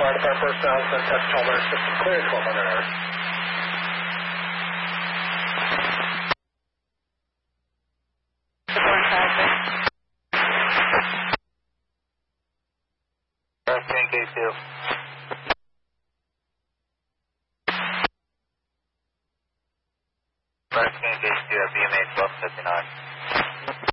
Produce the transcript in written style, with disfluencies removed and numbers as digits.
fire department personnel to test 1200 system clear, 1200 hours. K2. First K2 at BMA 1279.